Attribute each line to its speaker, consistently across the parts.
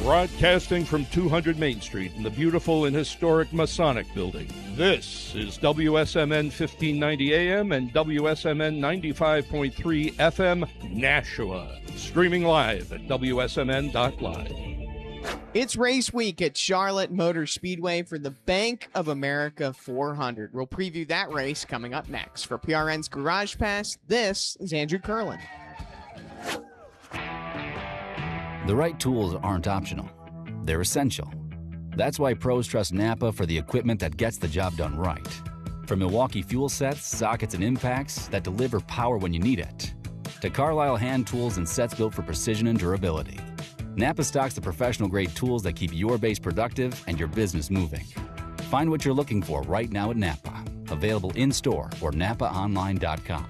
Speaker 1: Broadcasting from 200 Main Street in the beautiful and historic Masonic Building, this is WSMN 1590 AM and WSMN 95.3 FM Nashua. Streaming live at WSMN.live.
Speaker 2: It's race week at Charlotte Motor Speedway for the Bank of America 400. We'll preview that race coming up next. For PRN's Garage Pass, this is Andrew Curlin.
Speaker 3: The right tools aren't optional. They're essential. That's why pros trust Napa for the equipment that gets the job done right. From Milwaukee fuel sets, sockets, and impacts that deliver power when you need it, to Carlisle hand tools and sets built for precision and durability, Napa stocks the professional-grade tools that keep your base productive and your business moving. Find what you're looking for right now at Napa. Available in-store or NapaOnline.com.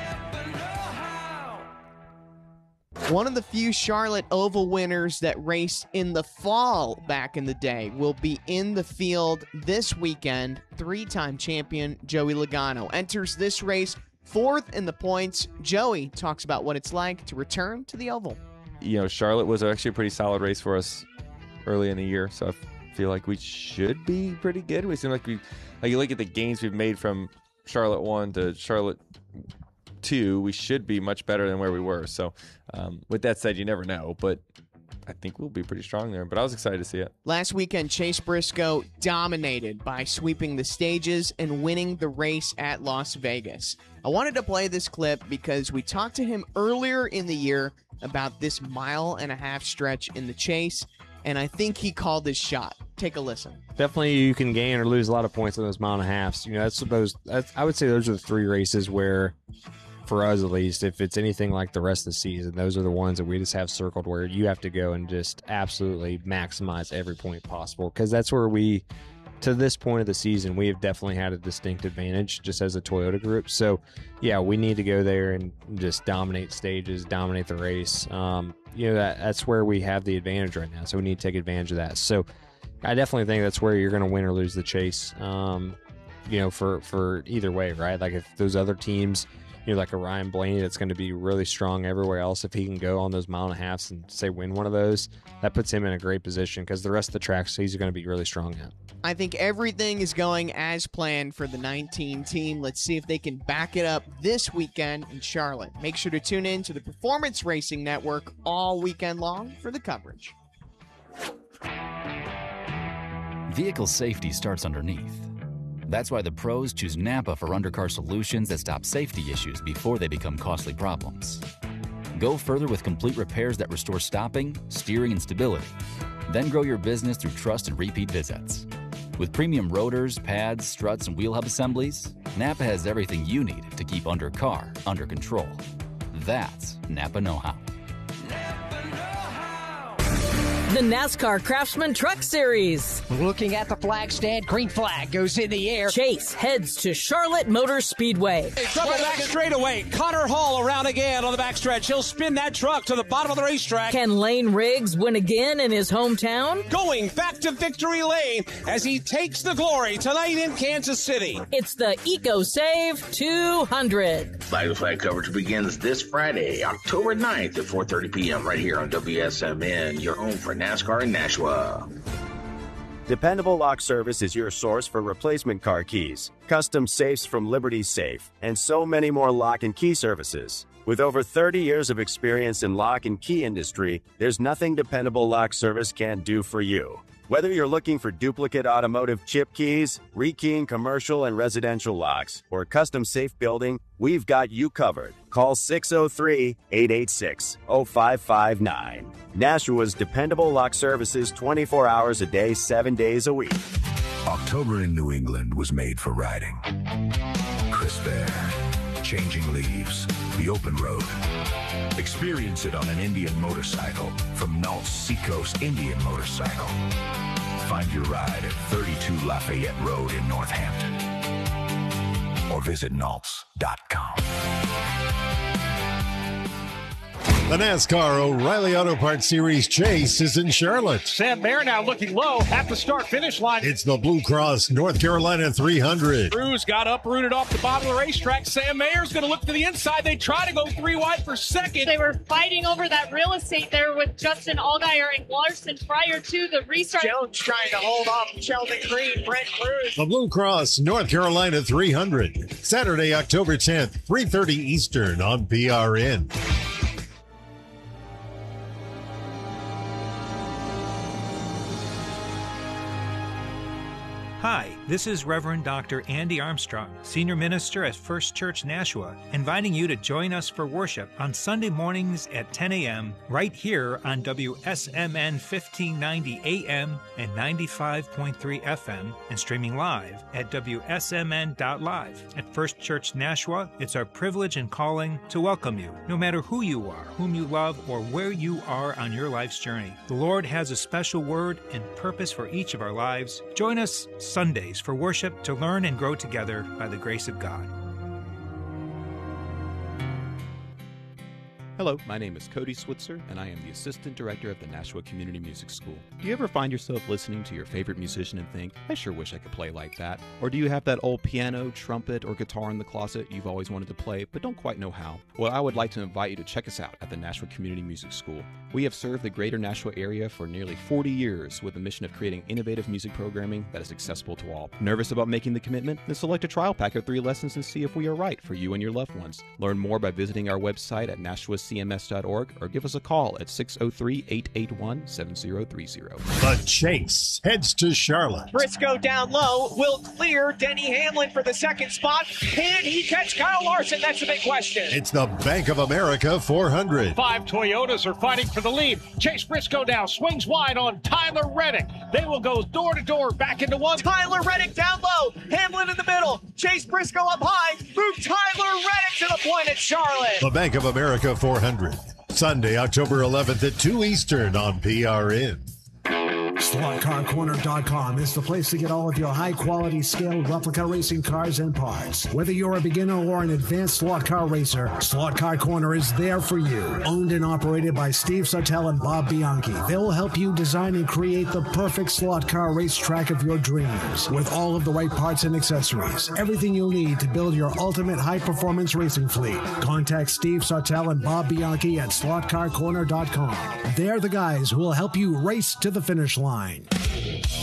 Speaker 2: One of the few Charlotte Oval winners that raced in the fall back in the day will be in the field this weekend. Three-time champion Joey Logano enters this race fourth in the points. Joey talks about what it's like to return to the Oval.
Speaker 4: You know, Charlotte was actually a pretty solid race for us early in the year, so I feel like we should be pretty good. We seem like you look at the gains we've made from Charlotte 1 to Charlotte 2, we should be much better than where we were. So with that said, you never know, but I think we'll be pretty strong there. But I was excited to see it.
Speaker 2: Last weekend, Chase Briscoe dominated by sweeping the stages and winning the race at Las Vegas. I wanted to play this clip because we talked to him earlier in the year about this mile-and-a-half stretch in the Chase, and I think he called his shot. Take a listen.
Speaker 5: Definitely you can gain or lose a lot of points on those mile-and-a-halves. You know, I would say those are the three races where, for us at least, if it's anything like the rest of the season, those are the ones that we just have circled where you have to go and just absolutely maximize every point possible, because that's where we, to this point of the season, we have definitely had a distinct advantage just as a Toyota group. So, yeah, we need to go there and just dominate stages, dominate the race. You know, that's where we have the advantage right now, so we need to take advantage of that. So I definitely think that's where you're going to win or lose the Chase, you know, for either way, right? Like if those other teams, you know, like a Ryan Blaney that's going to be really strong everywhere else, if he can go on those mile-and-a-halves and, say, win one of those, that puts him in a great position because the rest of the tracks he's going to be really strong at.
Speaker 2: I think everything is going as planned for the 19 team. Let's see if they can back it up this weekend in Charlotte. Make sure to tune in to the Performance Racing Network all weekend long for the coverage.
Speaker 3: Vehicle safety starts underneath. That's why the pros choose Napa for undercar solutions that stop safety issues before they become costly problems. Go further with complete repairs that restore stopping, steering, and stability. Then grow your business through trust and repeat visits. With premium rotors, pads, struts, and wheel hub assemblies, Napa has everything you need to keep undercar under control. That's Napa know-how.
Speaker 6: The NASCAR Craftsman Truck Series.
Speaker 7: Looking at the flag stand, green flag goes in the air.
Speaker 6: Chase heads to Charlotte Motor Speedway.
Speaker 8: Trouble back straightaway. Connor Hall around again on the backstretch. He'll spin that truck to the bottom of the racetrack.
Speaker 6: Can Lane Riggs win again in his hometown?
Speaker 8: Going back to victory lane as he takes the glory tonight in Kansas City.
Speaker 6: It's the EcoSave 200.
Speaker 9: Flag to Flag coverage begins this Friday, October 9th at 4:30 p.m. right here on WSMN, your home for NASCAR in Nashua.
Speaker 10: Dependable Lock Service is your source for replacement car keys, custom safes from Liberty Safe, and so many more lock and key services. With over 30 years of experience in lock and key industry, there's nothing Dependable Lock Service can't do for you. Whether you're looking for duplicate automotive chip keys, rekeying commercial and residential locks, or custom safe building, we've got you covered. Call 603-886-0559. Nashua's dependable lock services 24 hours a day, 7 days a week.
Speaker 11: October in New England was made for riding. Crisp air, changing leaves, the open road. Experience it on an Indian motorcycle from Nault's Seacoast Indian Motorcycle. Find your ride at 32 Lafayette Road in Northampton. Or visit Naults.com.
Speaker 12: The NASCAR O'Reilly Auto Parts Series Chase is in Charlotte.
Speaker 13: Sam Mayer now looking low at the start-finish line.
Speaker 12: It's the Blue Cross North Carolina 300.
Speaker 13: Cruz got uprooted off the bottom of the racetrack. Sam Mayer's going to look to the inside. They try to go 3 wide for second.
Speaker 14: They were fighting over that real estate there with Justin Allgaier and Larson prior to the restart.
Speaker 13: Jones trying to hold off Sheldon Creed, Brent Cruz.
Speaker 12: The Blue Cross North Carolina 300. Saturday, October 10th, 3:30 Eastern on PRN.
Speaker 15: Hi, this is Reverend Dr. Andy Armstrong, Senior Minister at First Church Nashua, inviting you to join us for worship on Sunday mornings at 10 a.m. right here on WSMN 1590 AM and 95.3 FM and streaming live at WSMN.live. At First Church Nashua, it's our privilege and calling to welcome you, no matter who you are, whom you love, or where you are on your life's journey. The Lord has a special word and purpose for each of our lives. Join us Sundays for worship to learn and grow together by the grace of God.
Speaker 16: Hello, my name is Cody Switzer, and I am the Assistant Director of the Nashua Community Music School. Do you ever find yourself listening to your favorite musician and think, I sure wish I could play like that? Or do you have that old piano, trumpet, or guitar in the closet you've always wanted to play but don't quite know how? Well, I would like to invite you to check us out at the Nashua Community Music School. We have served the greater Nashua area for nearly 40 years with the mission of creating innovative music programming that is accessible to all. Nervous about making the commitment? Then select a trial pack of 3 lessons and see if we are right for you and your loved ones. Learn more by visiting our website at NashuaCMS.org or give us a call at 603-881-7030.
Speaker 12: The Chase heads to Charlotte.
Speaker 13: Briscoe down low will clear Denny Hamlin for the second spot. Can he catch Kyle Larson? That's the big question.
Speaker 12: It's the Bank of America 400.
Speaker 13: 5 Toyotas are fighting for the lead. Chase Briscoe now swings wide on Tyler Reddick. They will go door to door back into one. Tyler Reddick down low. Hamlin in the middle. Chase Briscoe up high. Move Tyler Reddick to the point at Charlotte.
Speaker 12: The Bank of America 400. Sunday, October 11th at 2 Eastern on PRN.
Speaker 17: SlotCarCorner.com is the place to get all of your high-quality scaled replica racing cars and parts. Whether you're a beginner or an advanced slot car racer, Slot Car Corner is there for you. Owned and operated by Steve Sartell and Bob Bianchi, they will help you design and create the perfect slot car racetrack of your dreams. With all of the right parts and accessories, everything you'll need to build your ultimate high-performance racing fleet. Contact Steve Sartell and Bob Bianchi at SlotCarCorner.com. They're the guys who will help you race to the finish line.